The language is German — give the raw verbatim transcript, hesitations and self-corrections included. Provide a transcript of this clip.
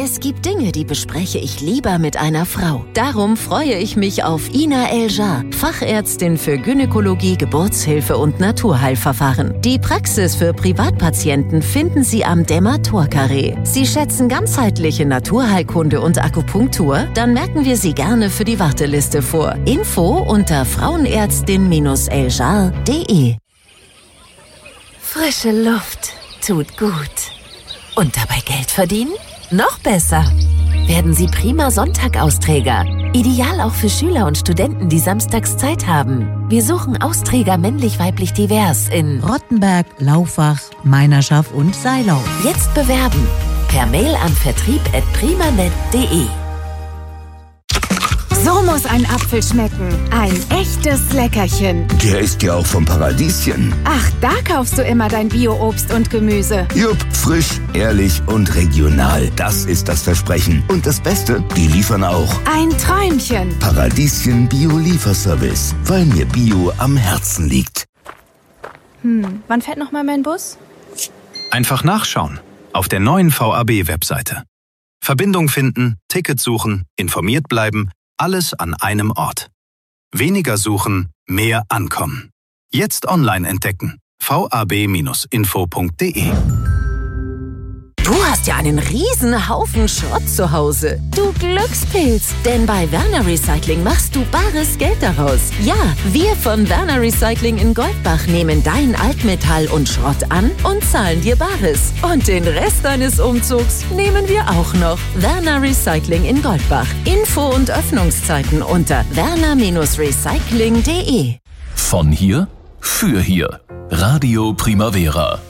Es gibt Dinge, die bespreche ich lieber mit einer Frau. Darum freue ich mich auf Ina El-Jar, Fachärztin für Gynäkologie, Geburtshilfe und Naturheilverfahren. Die Praxis für Privatpatienten finden Sie am Dämmer-Tor-Carré. Sie schätzen ganzheitliche Naturheilkunde und Akupunktur? Dann merken wir Sie gerne für die Warteliste vor. Info unter frauenärztin eljar punkt de. Frische Luft tut gut. Und dabei Geld verdienen? Noch besser! Werden Sie prima Sonntag-Austräger. Ideal auch für Schüler und Studenten, die samstags Zeit haben. Wir suchen Austräger männlich-weiblich divers in Rottenberg, Laufach, Meinerschaft und Seilau. Jetzt bewerben. Per Mail an vertrieb at primanet punkt de. So muss ein Apfel schmecken. Ein echtes Leckerchen. Der ist ja auch vom Paradieschen. Ach, da kaufst du immer dein Bio-Obst und Gemüse. Jupp, frisch, ehrlich und regional. Das ist das Versprechen. Und das Beste, die liefern auch. Ein Träumchen. Paradieschen Bio-Lieferservice. Weil mir Bio am Herzen liegt. Hm, wann fährt nochmal mein Bus? Einfach nachschauen. Auf der neuen V A B-Webseite. Verbindung finden, Ticket suchen, informiert bleiben. Alles an einem Ort. Weniger suchen, mehr ankommen. Jetzt online entdecken. v a b info punkt de. Du hast ja einen riesen Haufen Schrott zu Hause. Du Glückspilz. Denn bei Werner Recycling machst du bares Geld daraus. Ja, wir von Werner Recycling in Goldbach nehmen dein Altmetall und Schrott an und zahlen dir Bares. Und den Rest deines Umzugs nehmen wir auch noch. Werner Recycling in Goldbach. Info und Öffnungszeiten unter werner recycling punkt de. Von hier für hier. Radio Primavera.